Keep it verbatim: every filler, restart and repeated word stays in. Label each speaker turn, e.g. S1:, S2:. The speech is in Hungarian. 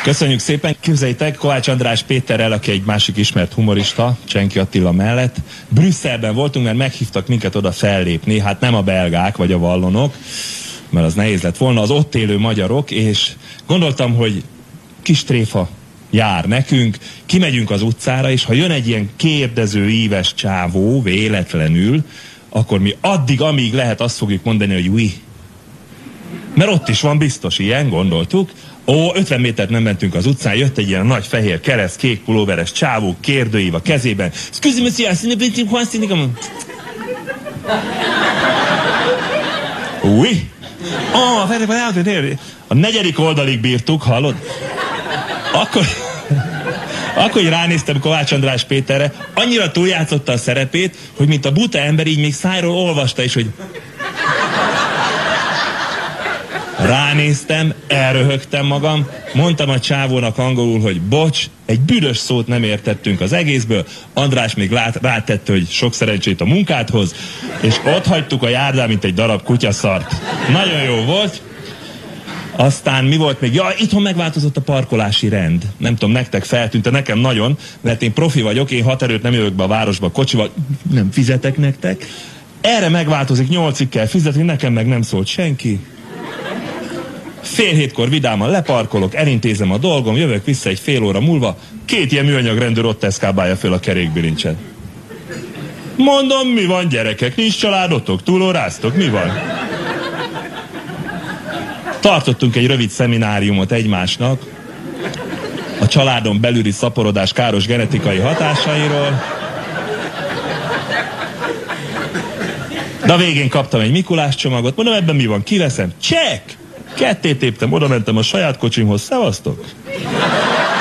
S1: Köszönjük szépen, képzeljétek, Kovács András Péterrel, aki egy másik ismert humorista, Csenki Attila mellett, Brüsszelben voltunk, mert meghívtak minket oda fellépni, hát nem a belgák vagy a vallonok, mert az nehéz lett volna, az ott élő magyarok, és gondoltam, hogy kis tréfa jár nekünk, kimegyünk az utcára, és ha jön egy ilyen kérdező íves csávó véletlenül, akkor mi addig, amíg lehet, azt fogjuk mondani, hogy oui. Mert ott is van biztos ilyen, gondoltuk. Ó, ötven métert nem mentünk az utcán, jött egy ilyen nagy fehér kereszt, kék pulóveres csávó, kérdőív a kezében. Excuse me, monsieur, oui. Oh, a negyedik oldalig bírtuk, hallod? Akkor, akkor így ránéztem Kovács András Péterre, annyira túljátszotta a szerepét, hogy mint a buta ember így még szájról olvasta is, hogy ránéztem, elröhögtem magam, mondtam a csávónak angolul, hogy bocs, egy büdös szót nem értettünk az egészből, András még lát, rátette, hogy sok szerencsét a munkádhoz, és ott hagytuk a járdán, mint egy darab kutyaszart. Nagyon jó volt. Aztán mi volt még? Ja, itthon megváltozott a parkolási rend. Nem tudom, nektek feltűnt, nekem nagyon, mert én profi vagyok, én hat erőt nem jövök be a városba kocsival, nem fizetek nektek. Erre megváltozik, nyolcig kell fizetni, nekem meg nem szólt senki. Fél hétkor vidáman leparkolok, elintézem a dolgom, jövök vissza egy fél óra múlva, két ilyen műanyag rendőr ott eszkábálja föl a kerékbilincset. Mondom, mi van gyerekek, nincs családotok, túlóráztok, mi van? Tartottunk egy rövid szemináriumot egymásnak a családon belüli szaporodás káros genetikai hatásairól. De a végén kaptam egy Mikulás csomagot, mondom, ebben mi van, kiveszem, csekk! Ketté téptem, oda mentem a saját kocsimhoz, szevasztok!